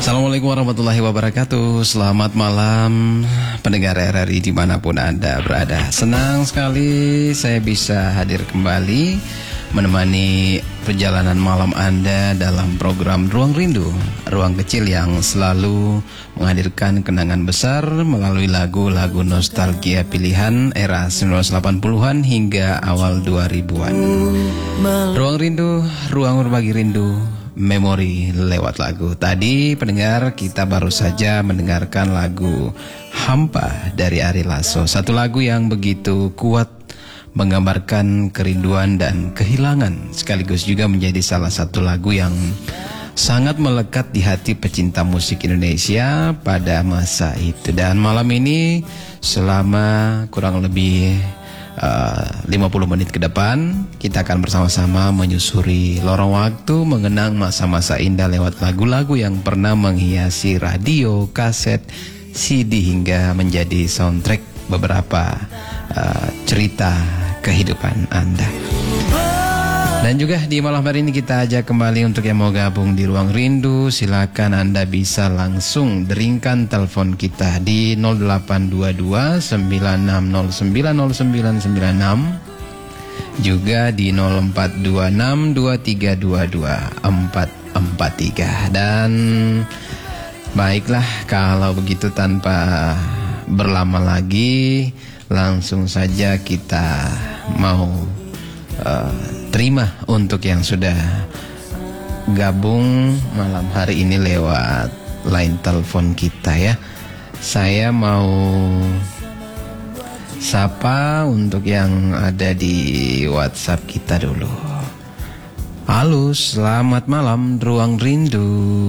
Assalamualaikum warahmatullahi wabarakatuh. Selamat malam pendengar RRI dimanapun Anda berada. Senang sekali saya bisa hadir kembali menemani perjalanan malam Anda dalam program Ruang Rindu, ruang kecil yang selalu menghadirkan kenangan besar melalui lagu-lagu nostalgia pilihan era 1980-an hingga awal 2000-an. Ruang Rindu, ruang berbagi rindu, memori lewat lagu. Tadi pendengar, kita baru saja mendengarkan lagu Hampa dari Ari Lasso. Satu lagu yang begitu kuat menggambarkan kerinduan dan kehilangan, sekaligus juga menjadi salah satu lagu yang sangat melekat di hati pecinta musik Indonesia pada masa itu. Dan malam ini selama kurang lebih 50 menit ke depan kita akan bersama-sama menyusuri lorong waktu, mengenang masa-masa indah lewat lagu-lagu yang pernah menghiasi radio, kaset, CD hingga menjadi soundtrack beberapa cerita kehidupan Anda. Dan juga di malam hari ini kita ajak kembali untuk yang mau gabung di Ruang Rindu, silakan Anda bisa langsung deringkan telepon kita di 0822 96090996, juga di 0426 2322 443. Dan baiklah, kalau begitu tanpa berlama lagi, langsung saja kita mau terima untuk yang sudah gabung malam hari ini lewat line telepon kita ya. Saya mau sapa untuk yang ada di WhatsApp kita dulu. Halo, selamat malam Ruang Rindu.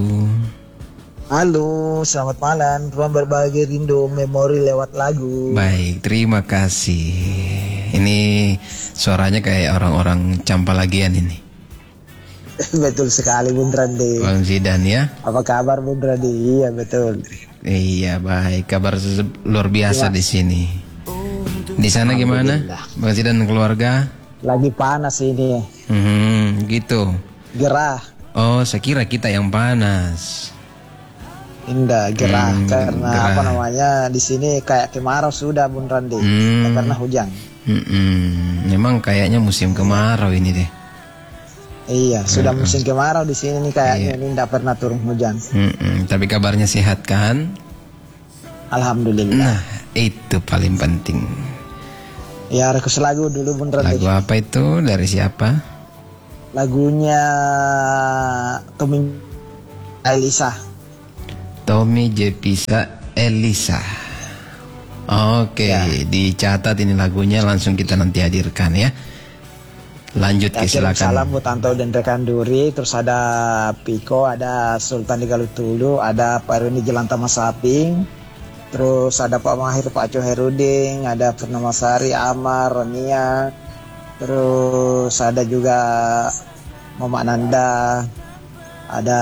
Halo, selamat malam. Ruang berbagi rindu, memori lewat lagu. Baik, terima kasih. Ini suaranya kayak orang-orang Campalagian ini. Betul sekali Bung Randi. Bang Zidan ya. Apa kabar Bung Randi? Iya betul. Iya baik, kabar luar biasa di sini. Di sana gimana, Bang Zidan dan keluarga? Lagi panas ini. Gitu. Gerah. Oh, saya kira kita yang panas. Indah, gerah karena gerah. Apa namanya, di sini kayak kemarau sudah Bung Randi, karena hujan. Memang kayaknya musim kemarau ini deh. Iya, sudah musim kemarau di sini nih kayaknya. Ini tidak pernah turun hujan. Tapi kabarnya sehat kan? Alhamdulillah. Nah, itu paling penting. Ya, request lagu dulu Bung Randi. Lagu apa itu? Dari siapa? Lagunya Tommy Elisa. Tommy Jepisa Elisa. Oke, ya. Dicatat ini lagunya, langsung kita nanti hadirkan ya. Lanjut ya, silakan. Salam buat Tanto dan rekan Duri, terus ada Piko, ada Sultan di Galutulu, ada Pak Roni Jelanta Masaping, terus ada Pak Mahir, Pak Aco Heruding, ada Purnama Sari, Amar, Ronia, terus ada juga Mama Nanda, ada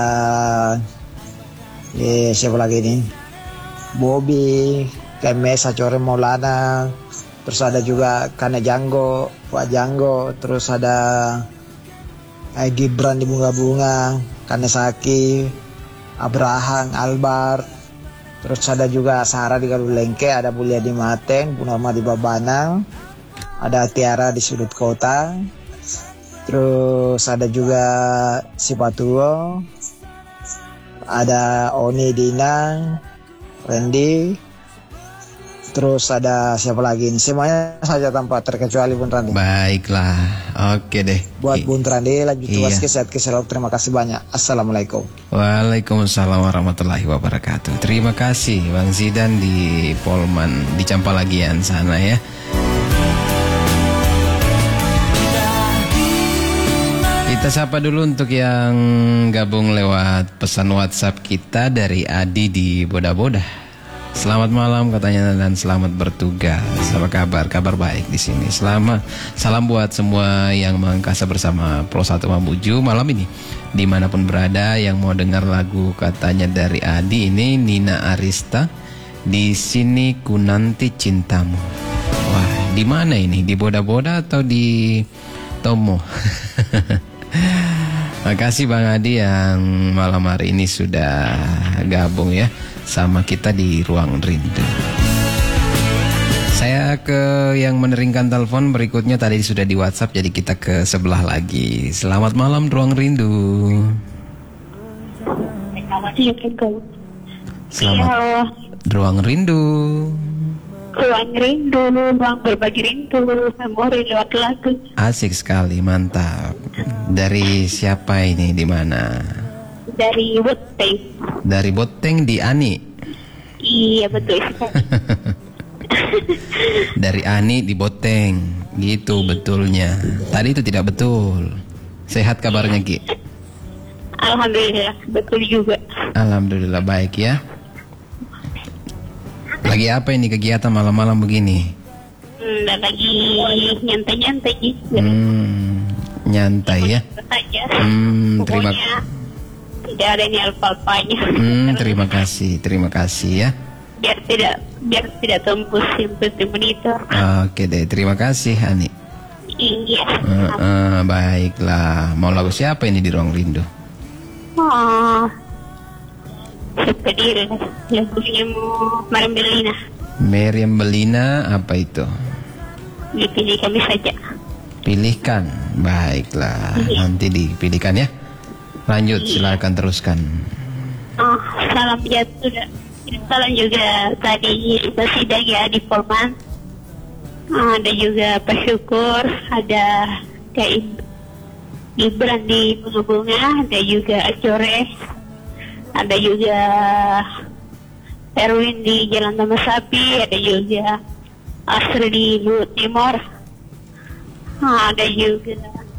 siapa lagi nih? Bobby, Kemes, Acore Maulana, terus ada juga Kane Janggo, Pak Janggo, terus ada Gibran di Bunga-Bunga, Kane Saki, Abraham, Albar, terus ada juga Sarah di Galulengke, ada Bulia di Mateng, Bunama di Babanang, ada Tiara di Sudut Kota, terus ada juga Sipatuo, ada Oni Dina, Randy, terus ada siapa lagi ini? Semuanya saja tanpa terkecuali Bung Randi. Baiklah, oke deh. Buat Bung Randi lanjut tugas sehat keseluruhan. Terima kasih banyak. Assalamualaikum. Waalaikumsalam warahmatullahi wabarakatuh. Terima kasih Bang Zidan di Polman di Campalagian sana ya. Kita sapa dulu untuk yang gabung lewat pesan WhatsApp kita dari Adi di Boda-Boda. Selamat malam katanya dan selamat bertugas. Apa kabar? Kabar baik di sini. Salam buat semua yang mengangkasa bersama Pro 1 Mamuju malam ini. Dimanapun berada yang mau dengar lagu katanya dari Adi ini Nina Arista. Di sini ku nanti cintamu. Wah, di mana ini? Di Boda-Boda atau di Tomo? Makasih Bang Adi yang malam hari ini sudah gabung ya sama kita di Ruang Rindu. Saya ke yang meneringkan telepon berikutnya, tadi sudah di WhatsApp, jadi kita ke sebelah lagi. Selamat malam Ruang Rindu. Selamat Ruang Rindu. Ruang rindu, ruang berbagi rindu, memori lewat lagu. Asik sekali, mantap. Dari siapa ini, di mana? Dari Boteng. Dari Boteng di Ani. Iya betul. Dari Ani di Boteng, gitu betulnya. Tadi itu tidak betul. Sehat kabarnya Ki? Alhamdulillah, betul juga. Alhamdulillah baik ya. Lagi apa ini kegiatan malam-malam begini? Lagi nyantai-nyantai gitu. Nyantai ya. Terima kasih. Tidak ada ini alfa-alfanya. Terima kasih ya. Biar tidak tembus monitor. Oke deh, terima kasih Ani. Iya. Baiklah. Mau lagu siapa ini di Ruang Rindu? Seperti lagunya Meriam Belina. Meriam Belina, apa itu? Dipilih kami saja. Pilihkan, baiklah. Nanti dipilihkan ya. Lanjut, silakan teruskan. Salam jatuh. Salam juga tadi Basidah ya di Forman. Ada juga Pak Syukur, ada Kak Gibran di Bunga-Bunga, ada juga Acore. Ada juga Erwin di Jalan Taman Sapi, ada juga Asri di Luhut Timur, ada juga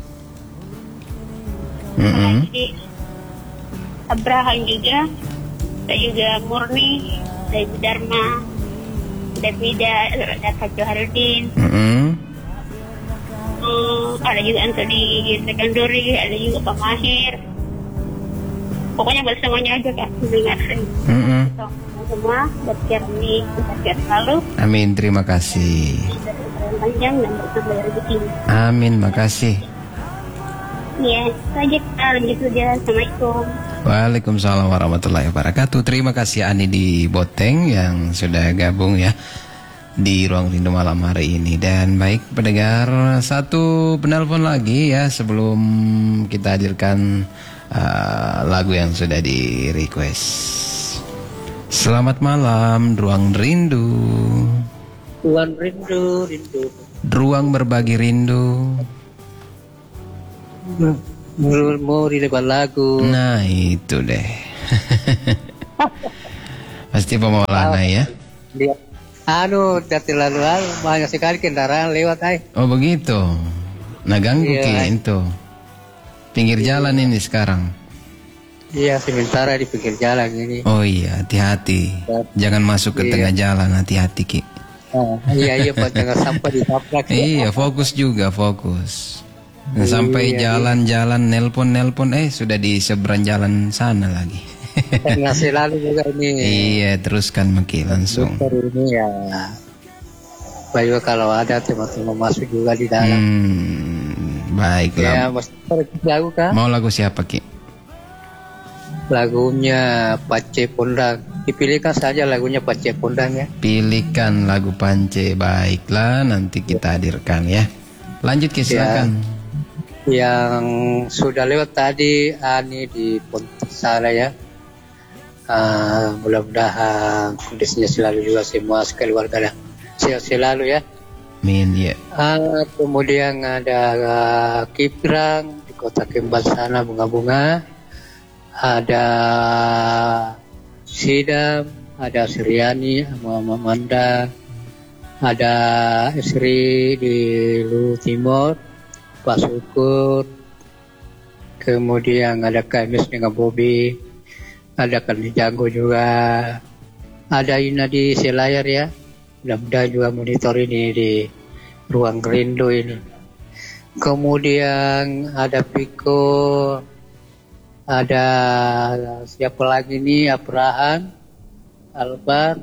Abraham juga, ada juga Murni, ada Ibu Dharma, ada Vida, ada Kak Joharudin, ada juga Antoni Sekandori, ada juga Pak Mahir. Pokoknya buat semuanya aja Kak, dengarkan. Semua buat kami sehat selalu. Amin, terima kasih. Panjang dan bertambah rezeki. Amin, makasih. Ya, saja lanjut saja. Assalamualaikum. Waalaikumsalam warahmatullahi wabarakatuh. Terima kasih Ani di Boteng yang sudah gabung ya di Ruang Rindu malam hari ini. Dan baik pendengar, satu penelpon lagi ya sebelum kita hadirkan lagu yang sudah di request. Selamat malam Ruang Rindu. Ruang Rindu, rindu. Ruang berbagi rindu. Mau di depan lagu. Nah itu deh. Pasti Pemaulana ya. Dari lalu banyak sekali kendaraan lewat Oh begitu. Nah ganggu itu. Pinggir jalan ini sekarang. Iya, sementara di pinggir jalan ini. Oh iya, hati-hati. Jangan masuk ke tengah jalan, hati-hati Ki. Iya, Pak, jangan sampai ditabrak. Iya, fokus juga, fokus. Sampai jalan-jalan, nelpon, sudah di seberang jalan sana lagi. Tengah selalu juga ini. Iya, teruskan Maki langsung. Ini ya. Baik kalau ada teman-teman masuk juga di dalam. Baiklah. Ya, lagu kan? Mau lagu siapa Ki? Lagunya Pace Pondang. Dipilihkan saja lagunya Pace Pondang ya. Pilihkan lagu Pance. Baiklah, nanti kita hadirkan ya. Lanjut Ki, silakan. Yang sudah lewat tadi Ani di Pontianak ya. Mudah-mudahan kondisinya selalu juga semua keluarga sehat selalu ya. Amin ya. Kemudian ada Kiprang di Kota Kembang sana, Bunga-Bunga. Ada Sidam, ada Sriani, Mama Manda, ada Sri di Luhut Timur, Pak Syukur. Kemudian ada Kamis dengan Bobby, ada Kami Jago juga, ada Ina di Selayar ya. Mudah-mudahan juga monitor ini di Ruang Rindu ini. Kemudian ada Piko, ada siapa lagi nih, Abraham, Albert.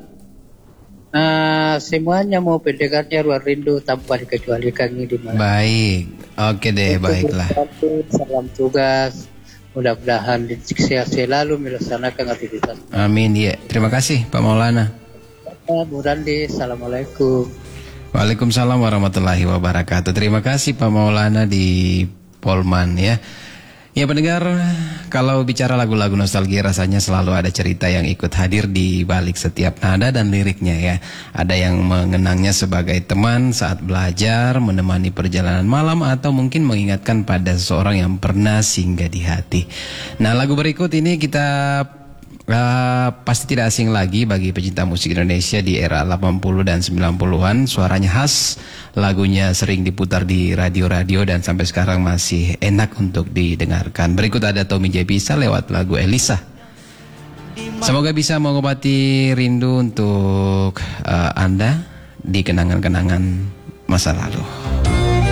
Semuanya mau pendengarnya Ruang Rindu tanpa dikecualikan ini di mana. Baik, oke deh, baiklah. Salam tugas mudah-mudahan sehat selalu melaksanakan aktivitas. Amin ya. Terima kasih Pak Maulana. Bu Randi, assalamualaikum. Waalaikumsalam warahmatullahi wabarakatuh. Terima kasih Pak Maulana di Polman ya. Ya pendengar, kalau bicara lagu-lagu nostalgia rasanya selalu ada cerita yang ikut hadir di balik setiap nada dan liriknya ya. Ada yang mengenangnya sebagai teman saat belajar, menemani perjalanan malam, atau mungkin mengingatkan pada seseorang yang pernah singgah di hati. Nah lagu berikut ini kita pasti tidak asing lagi bagi pecinta musik Indonesia di era 80 dan 90-an. Suaranya khas, lagunya sering diputar di radio-radio dan sampai sekarang masih enak untuk didengarkan. Berikut ada Tommy Jebisa lewat lagu Elisa. Semoga bisa mengobati rindu untuk Anda di kenangan-kenangan masa lalu.